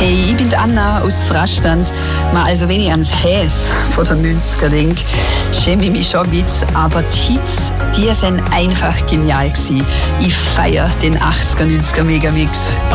Hey, ich bin die Anna aus Frastanz. Also wenn ich ans Häs von den 90er denke, schäme ich mich schon ein bisschen. Aber die Hits, die sind einfach genial gewesen. Ich feiere den 80er, 90er Megamix.